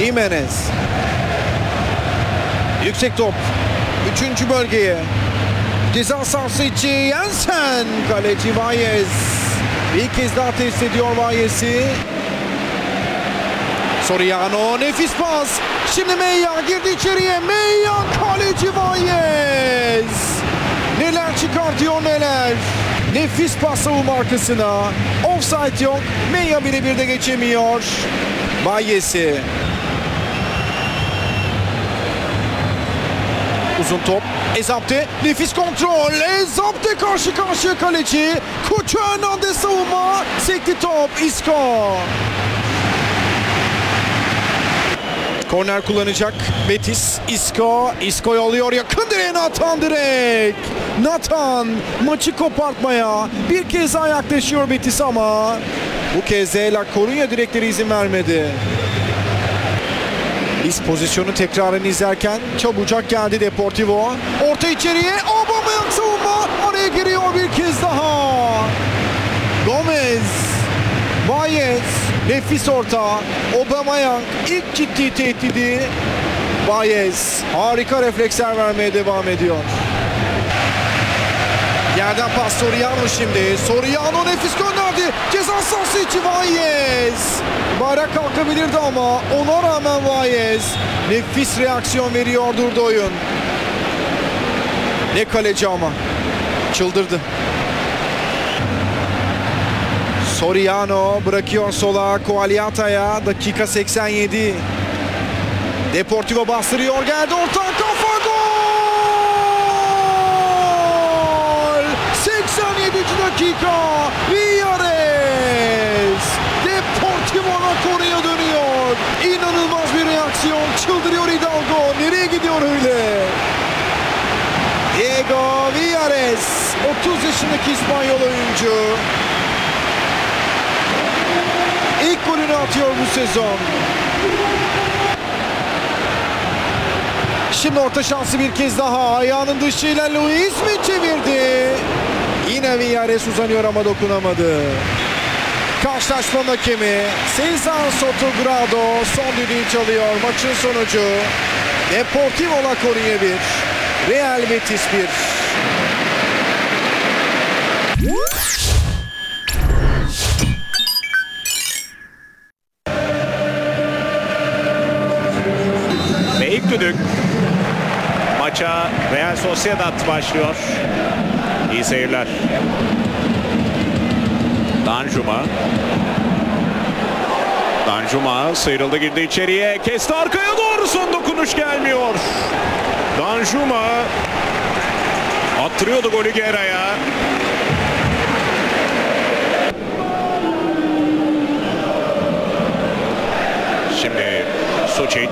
Jimenez. Yüksek top. 3. bölgeye. Ceza sahası içi Jensen. Kaleci Valles. Bir kez daha test ediyor Valles'i. Soriano nefis pas. Şimdi Meyyan girdi içeriye. Meyyan kaleci Valles. Neler çıkartıyor neler. Nefis pas savunma arkasına. Offside yok. Meyyan birebir de geçemiyor. Valles'i. Uzun top. Ezapte. Nefis kontrol. Ezapte karşı karşıya kaleci. Kutu Hernandez savunma. Sekti top. Isco. Korner kullanacak Betis. Isco yolluyor. Yakın direğe Nathan direkt. Nathan maçı kopartmaya bir kez daha yaklaşıyor Betis ama bu kez de La Coruña direkleri izin vermedi. Biz pozisyonu tekrarını izlerken çabucak geldi Deportivo. Orta içeriye. Aubameyang savunma. Araya giriyor bir kez daha. Gomez. Valles. Nefis orta. Aubameyang ilk ciddi tehdidi. Valles harika refleksler vermeye devam ediyor. Yerden pas Soriano şimdi. Soriano nefis gönderdi. Ceza sahası içi Valles. Bayrak kalkabilirdi ama ona rağmen Valles nefis reaksiyon veriyor, durdu oyun. Ne kaleci ama. Çıldırdı. Soriano bırakıyor sola Koaliata'ya. Dakika 87. Deportivo bastırıyor. Geldi orta kafa gol! 87. dakika. Villares. Deportivo La Coruña dönüyor. İnanılmaz bir reaksiyon. Çıldırıyor Hidalgo. Nereye gidiyor öyle? Diego Villares. 30 yaşındaki İspanyol oyuncu. İlk golünü atıyor bu sezon. Şimdi orta şansı bir kez daha. Ayağının dışıyla Luis mi çevirdi? Yine Villares uzanıyor ama dokunamadı. Karşılaşmanın hakemi Cesar Sotogrado son düdüğü çalıyor. Maçın sonucu Deportivo La Coruña 1, Real Betis 1. Ve ilk düdük. Maça Real Sociedad başlıyor. İyi seyirler. Danjuma sıyrıldı, girdi içeriye. Kesti arkaya doğru, son dokunuş gelmiyor. Danjuma attırıyordu golü Guerra'ya. Şimdi Sučić.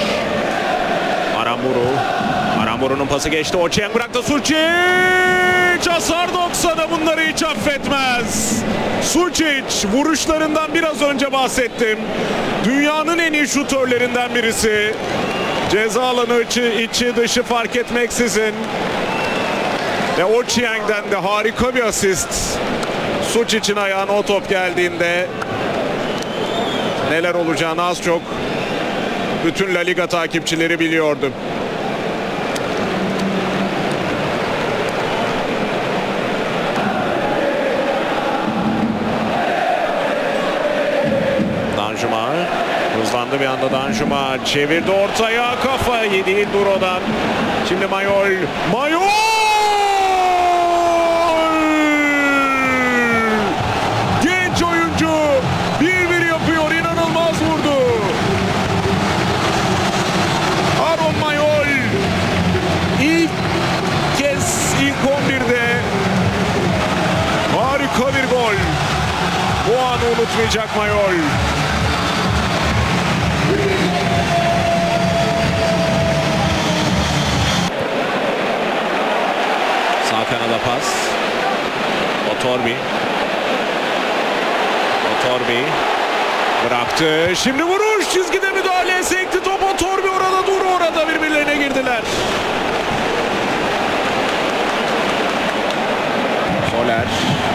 Aramuru'nun pası geçti. Ochieng bıraktı. Sučić hasar 90'a bunları hiç affetmez. Sučić vuruşlarından biraz önce bahsettim. Dünyanın en iyi şutörlerinden birisi. Ceza alanı içi dışı fark etmeksizin. Ve Ochieng'den de harika bir asist. Sučić'in ayağına o top geldiğinde neler olacağını az çok bütün La Liga takipçileri biliyordu. Danjuma hızlandı bir anda. Danjuma çevirdi ortaya, kafa yedi Duro'dan. Şimdi Mayol. Genç oyuncu 1-1 yapıyor. İnanılmaz vurdu. Aaron Mayol ilk kez ilk 11'de harika bir gol. Bu anı unutmayacak Mayol. Sağ kanada pas. Otorbi bıraktı. Şimdi vuruş, çizgide müdahale, sekti top. Otorbi orada, Duru orada, birbirlerine girdiler. Soler.